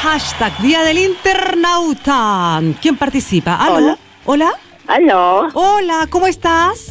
hashtag Día del Internauta. ¿Quién participa? ¿Aló? Hola. ¿Hola? Aló. Hola, ¿cómo estás?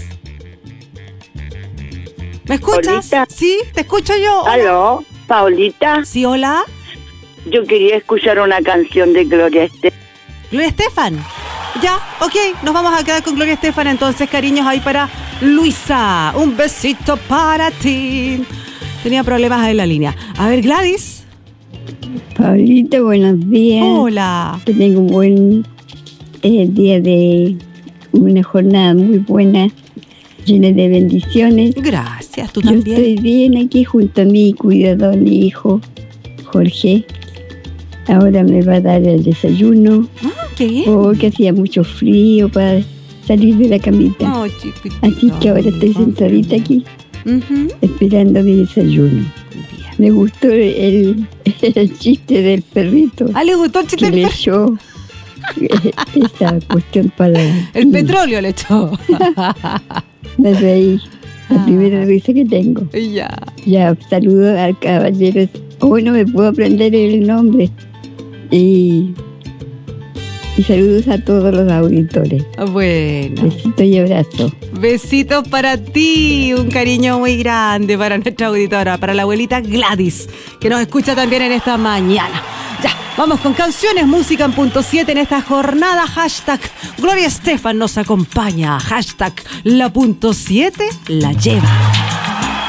¿Me escuchas? Paulita. Sí, te escucho yo. Hola. Aló, Paulita. Sí, hola. Yo quería escuchar una canción de Gloria Estefan. Gloria Estefan. Ya, ok, nos vamos a quedar con Gloria Estefan entonces, cariños, ahí para Luisa. Un besito para ti. Tenía problemas ahí en la línea. A ver, Gladys. Paulita, buenos días. Hola. Que tengo un buen día de una jornada muy buena, llena de bendiciones. Gracias, tú Yo también. estoy bien aquí junto a mi cuidador, mi hijo, Jorge. Ahora me va a dar el desayuno, Ah, qué bien. porque hacía mucho frío para salir de la camita. Oh, chiquitito. Así que ahora estoy sentadita aquí, Ujú. esperando mi desayuno. Bien. Me gustó el chiste del perrito. Ah, ¿le gustó el chiste Que del le echó esa cuestión para... El petróleo le echó. Me reí, la primera risa que tengo. Ya. Ya, saludo al caballero. Hoy no me puedo aprender el nombre. Y saludos a todos los auditores. Bueno. Besito y abrazo. Besitos para ti. Un cariño muy grande para nuestra auditora, para la abuelita Gladys, que nos escucha también en esta mañana. Ya, vamos con canciones, música en punto 7 en esta jornada. Hashtag Gloria Estefan nos acompaña. Hashtag la punto 7 la lleva.